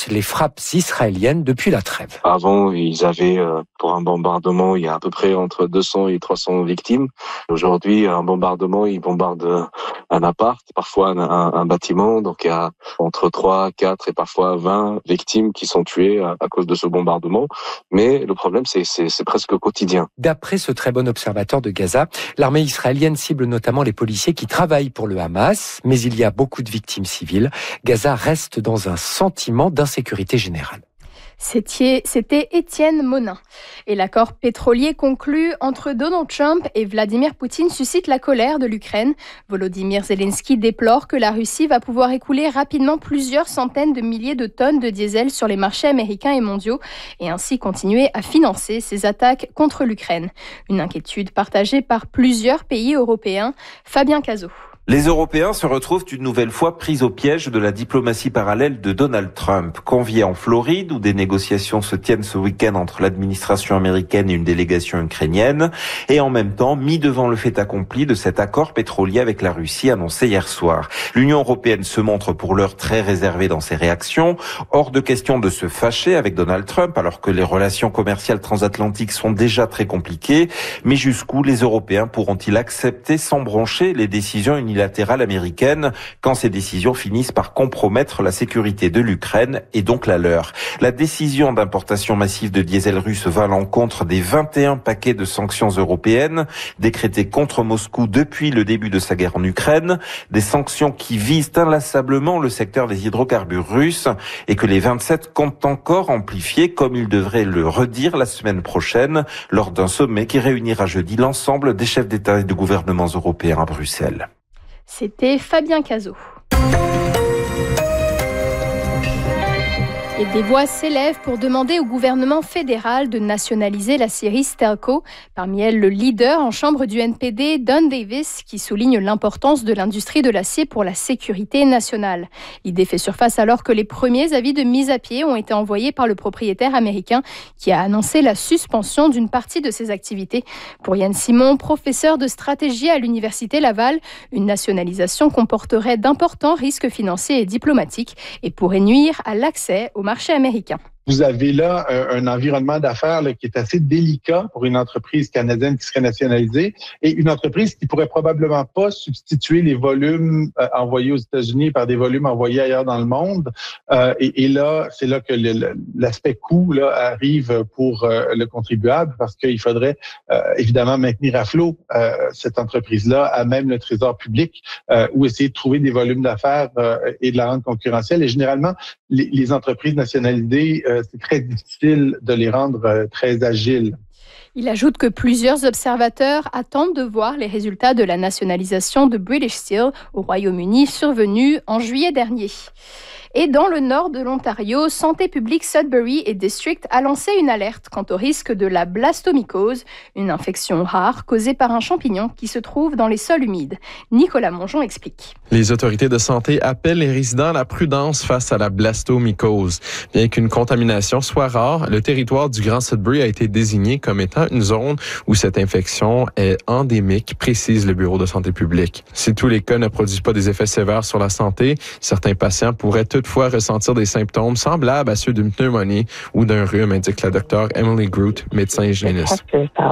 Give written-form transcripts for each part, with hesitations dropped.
les frappes israéliennes depuis la trêve. Avant, ils avaient, pour un bombardement, il y a à peu près entre 200 et 300 victimes. Aujourd'hui, un bombardement, ils bombardent un appart, parfois un bâtiment. Donc, il y a entre 3, 4 et parfois 20 victimes qui sont tuées à cause de ce bombardement. Mais le problème, c'est presque quotidien. D'après ce très bon observateur de Gaza, l'armée israélienne cible notamment les policiers qui travaillent pour le Hamas, mais il y a beaucoup de victimes civiles. Gaza reste dans un sentiment d'insécurité générale. C'était Étienne Monin. Et l'accord pétrolier conclu entre Donald Trump et Vladimir Poutine suscite la colère de l'Ukraine. Volodymyr Zelensky déplore que la Russie va pouvoir écouler rapidement plusieurs centaines de milliers de tonnes de diesel sur les marchés américains et mondiaux et ainsi continuer à financer ses attaques contre l'Ukraine. Une inquiétude partagée par plusieurs pays européens. Fabien Cazot. Les Européens se retrouvent une nouvelle fois pris au piège de la diplomatie parallèle de Donald Trump. Conviés en Floride, où des négociations se tiennent ce week-end entre l'administration américaine et une délégation ukrainienne, et en même temps mis devant le fait accompli de cet accord pétrolier avec la Russie annoncé hier soir. L'Union européenne se montre pour l'heure très réservée dans ses réactions. Hors de question de se fâcher avec Donald Trump, alors que les relations commerciales transatlantiques sont déjà très compliquées. Mais jusqu'où les Européens pourront-ils accepter sans broncher les décisions unilatérales américaine quand ces décisions finissent par compromettre la sécurité de l'Ukraine et donc la leur. La décision d'importation massive de diesel russe va à l'encontre des 21 paquets de sanctions européennes décrétés contre Moscou depuis le début de sa guerre en Ukraine, des sanctions qui visent inlassablement le secteur des hydrocarbures russes et que les 27 comptent encore amplifier comme ils devraient le redire la semaine prochaine lors d'un sommet qui réunira jeudi l'ensemble des chefs d'État et de gouvernements européens à Bruxelles. C'était Fabien Cazot. Et des voix s'élèvent pour demander au gouvernement fédéral de nationaliser la scierie Stelco. Parmi elles, le leader en chambre du NPD, Don Davis, qui souligne l'importance de l'industrie de l'acier pour la sécurité nationale. L'idée fait surface alors que les premiers avis de mise à pied ont été envoyés par le propriétaire américain qui a annoncé la suspension d'une partie de ses activités. Pour Yann Simon, professeur de stratégie à l'Université Laval, une nationalisation comporterait d'importants risques financiers et diplomatiques et pourrait nuire à l'accès au marché américain. Vous avez là un environnement d'affaires qui est assez délicat pour une entreprise canadienne qui serait nationalisée et une entreprise qui pourrait probablement pas substituer les volumes envoyés aux États-Unis par des volumes envoyés ailleurs dans le monde. Et là, c'est là que l'aspect coût arrive pour le contribuable parce qu'il faudrait évidemment maintenir à flot cette entreprise-là à même le trésor public ou essayer de trouver des volumes d'affaires et de la rendre concurrentielle. Et généralement, les entreprises nationalisées, c'est très difficile de les rendre très agiles. Il ajoute que plusieurs observateurs attendent de voir les résultats de la nationalisation de British Steel au Royaume-Uni survenue en juillet dernier. Et dans le nord de l'Ontario, Santé publique Sudbury et District a lancé une alerte quant au risque de la blastomycose, une infection rare causée par un champignon qui se trouve dans les sols humides. Nicolas Mongeon explique. Les autorités de santé appellent les résidents à la prudence face à la blastomycose. Bien qu'une contamination soit rare, le territoire du Grand Sudbury a été désigné comme étant une zone où cette infection est endémique, précise le Bureau de santé publique. Si tous les cas ne produisent pas des effets sévères sur la santé, certains patients pourraient toutefois ressentir des symptômes semblables à ceux d'une pneumonie ou d'un rhume, indique la docteure Emily Groot, médecin hygiéniste.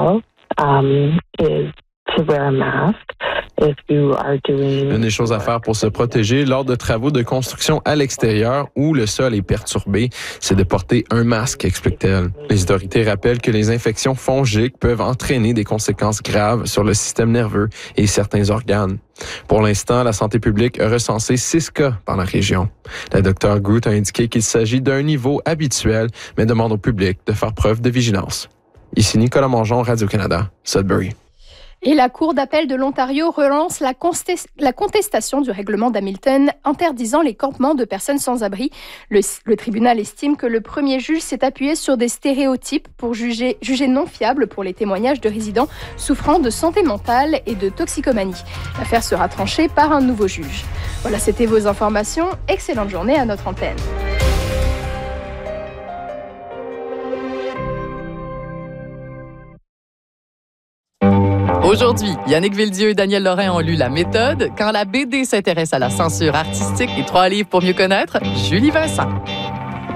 Une des choses à faire pour se protéger lors de travaux de construction à l'extérieur où le sol est perturbé, c'est de porter un masque, explique-t-elle. Les autorités rappellent que les infections fongiques peuvent entraîner des conséquences graves sur le système nerveux et certains organes. Pour l'instant, la santé publique a recensé 6 cas dans la région. La docteure Groot a indiqué qu'il s'agit d'un niveau habituel, mais demande au public de faire preuve de vigilance. Ici Nicolas Mongeon, Radio-Canada, Sudbury. Et la Cour d'appel de l'Ontario relance la contestation du règlement d'Hamilton interdisant les campements de personnes sans abri. Le tribunal estime que le premier juge s'est appuyé sur des stéréotypes pour juger non fiables pour les témoignages de résidents souffrant de santé mentale et de toxicomanie. L'affaire sera tranchée par un nouveau juge. Voilà, c'était vos informations. Excellente journée à notre antenne. Aujourd'hui, Yannick Villedieu et Daniel Lorrain ont lu La Méthode. Quand la BD s'intéresse à la censure artistique et 3 livres pour mieux connaître, Julie Vincent.